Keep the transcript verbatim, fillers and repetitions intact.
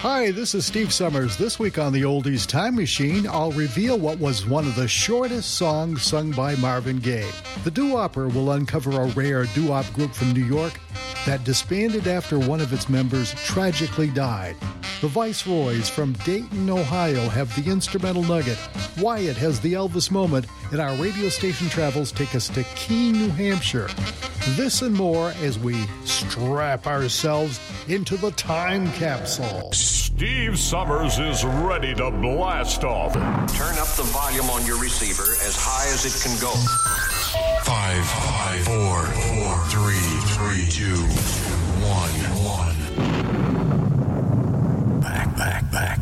Hi, this is Steve Summers. This week on the Oldies Time Machine, I'll reveal what was one of the shortest songs sung by Marvin Gaye. The Doo-Wopper will uncover a rare doo-wop group from New York that disbanded after one of its members tragically died. The Viceroys from Dayton, Ohio have the instrumental nugget. Wyatt has the Elvis moment, and our radio station travels take us to Keene, New Hampshire. This and more as we strap ourselves into the time capsule. Steve Summers is ready to blast off. Turn up the volume on your receiver as high as it can go. Five, five, four, four, three, three, two, one, one. Back, back, back